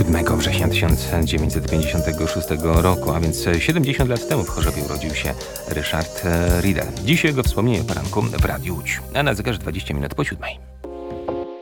7 września 1956 roku, a więc 70 lat temu w Chorzowie urodził się Ryszard Riedel. Dziś jego wspomnienie o poranku w Radiu Łódź. A na zegarze 20 minut po 7.